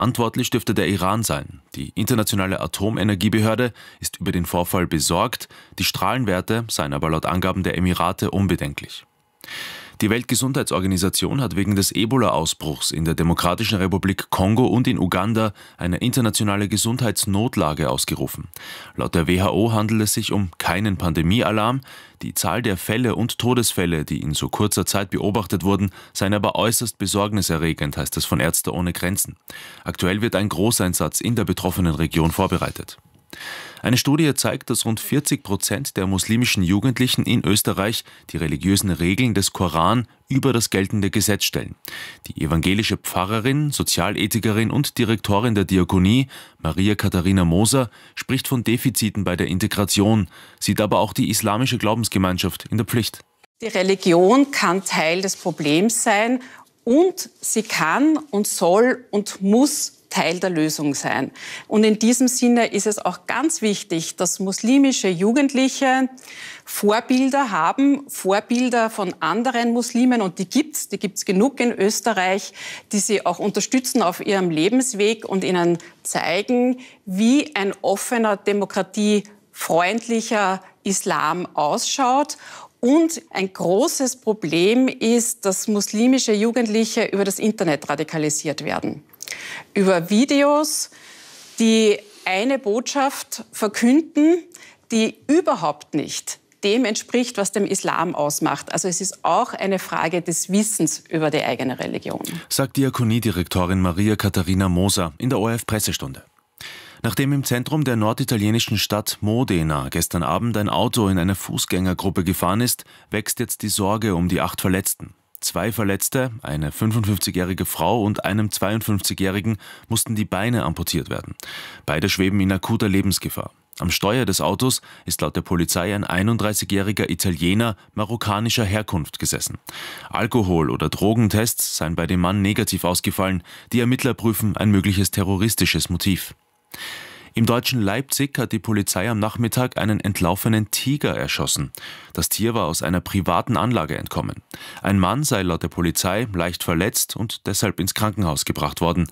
Verantwortlich dürfte der Iran sein. Die Internationale Atomenergiebehörde ist über den Vorfall besorgt. Die Strahlenwerte seien aber laut Angaben der Emirate unbedenklich. Die Weltgesundheitsorganisation hat wegen des Ebola-Ausbruchs in der Demokratischen Republik Kongo und in Uganda eine internationale Gesundheitsnotlage ausgerufen. Laut der WHO handelt es sich um keinen Pandemiealarm. Die Zahl der Fälle und Todesfälle, die in so kurzer Zeit beobachtet wurden, seien aber äußerst besorgniserregend, heißt es von Ärzte ohne Grenzen. Aktuell wird ein Großeinsatz in der betroffenen Region vorbereitet. Eine Studie zeigt, dass rund 40% der muslimischen Jugendlichen in Österreich die religiösen Regeln des Koran über das geltende Gesetz stellen. Die evangelische Pfarrerin, Sozialethikerin und Direktorin der Diakonie, Maria Katharina Moser, spricht von Defiziten bei der Integration, sieht aber auch die islamische Glaubensgemeinschaft in der Pflicht. Die Religion kann Teil des Problems sein und sie kann und soll und muss Teil der Lösung sein. Und in diesem Sinne ist es auch ganz wichtig, dass muslimische Jugendliche Vorbilder haben, Vorbilder von anderen Muslimen, und die gibt's genug in Österreich, die sie auch unterstützen auf ihrem Lebensweg und ihnen zeigen, wie ein offener, demokratiefreundlicher Islam ausschaut. Und ein großes Problem ist, dass muslimische Jugendliche über das Internet radikalisiert werden. Über Videos, die eine Botschaft verkünden, die überhaupt nicht dem entspricht, was dem Islam ausmacht. Also es ist auch eine Frage des Wissens über die eigene Religion. Sagt Diakoniedirektorin Maria Katharina Moser in der ORF-Pressestunde. Nachdem im Zentrum der norditalienischen Stadt Modena gestern Abend ein Auto in eine Fußgängergruppe gefahren ist, wächst jetzt die Sorge um die 8 Verletzten. 2 Verletzte, eine 55-jährige Frau und einem 52-jährigen, mussten die Beine amputiert werden. Beide schweben in akuter Lebensgefahr. Am Steuer des Autos ist laut der Polizei ein 31-jähriger Italiener marokkanischer Herkunft gesessen. Alkohol- oder Drogentests seien bei dem Mann negativ ausgefallen. Die Ermittler prüfen ein mögliches terroristisches Motiv. Im deutschen Leipzig hat die Polizei am Nachmittag einen entlaufenen Tiger erschossen. Das Tier war aus einer privaten Anlage entkommen. Ein Mann sei laut der Polizei leicht verletzt und deshalb ins Krankenhaus gebracht worden.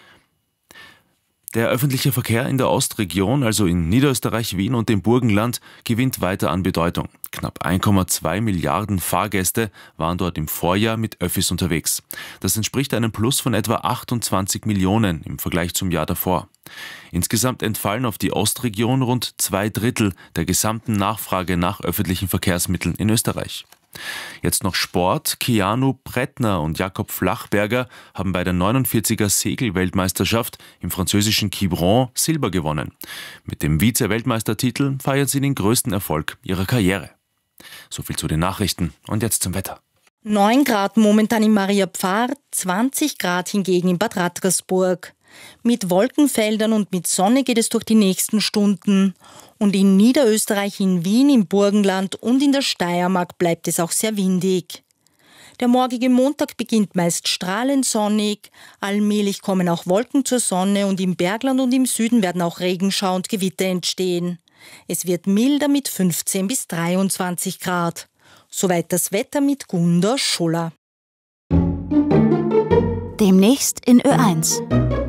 Der öffentliche Verkehr in der Ostregion, also in Niederösterreich, Wien und dem Burgenland, gewinnt weiter an Bedeutung. Knapp 1,2 Milliarden Fahrgäste waren dort im Vorjahr mit Öffis unterwegs. Das entspricht einem Plus von etwa 28 Millionen im Vergleich zum Jahr davor. Insgesamt entfallen auf die Ostregion rund 2/3 der gesamten Nachfrage nach öffentlichen Verkehrsmitteln in Österreich. Jetzt noch Sport. Keanu Brettner und Jakob Flachberger haben bei der 49er Segelweltmeisterschaft im französischen Quiberon Silber gewonnen. Mit dem Vize-Weltmeistertitel feiern sie den größten Erfolg ihrer Karriere. Soviel zu den Nachrichten und jetzt zum Wetter. 9 Grad momentan in Mariapfarr, 20 Grad hingegen in Bad Radkersburg. Mit Wolkenfeldern und mit Sonne geht es durch die nächsten Stunden. Und in Niederösterreich, in Wien, im Burgenland und in der Steiermark bleibt es auch sehr windig. Der morgige Montag beginnt meist strahlend sonnig, allmählich kommen auch Wolken zur Sonne und im Bergland und im Süden werden auch Regenschauer und Gewitter entstehen. Es wird milder mit 15 bis 23 Grad. Soweit das Wetter mit Gunda Schuller. Demnächst in Ö1.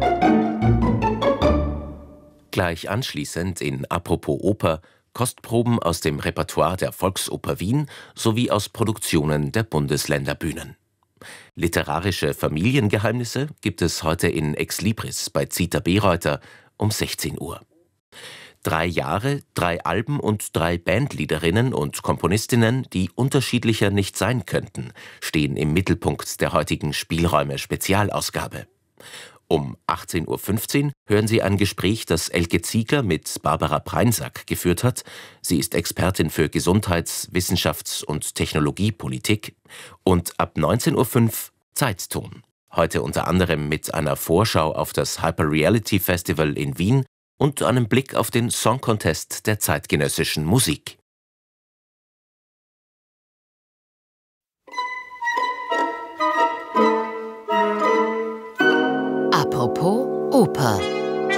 Gleich anschließend in Apropos Oper Kostproben aus dem Repertoire der Volksoper Wien sowie aus Produktionen der Bundesländerbühnen. Literarische Familiengeheimnisse gibt es heute in Ex Libris bei Zita Bereuter um 16 Uhr. 3 Jahre, 3 Alben und 3 Bandleaderinnen und Komponistinnen, die unterschiedlicher nicht sein könnten, stehen im Mittelpunkt der heutigen Spielräume-Spezialausgabe. Um 18:15 Uhr hören Sie ein Gespräch, das Elke Ziegler mit Barbara Preinsack geführt hat. Sie ist Expertin für Gesundheits-, Wissenschafts- und Technologiepolitik. Und ab 19:05 Uhr Zeitton. Heute unter anderem mit einer Vorschau auf das Hyper-Reality Festival in Wien und einem Blick auf den Song Contest der zeitgenössischen Musik. Apropos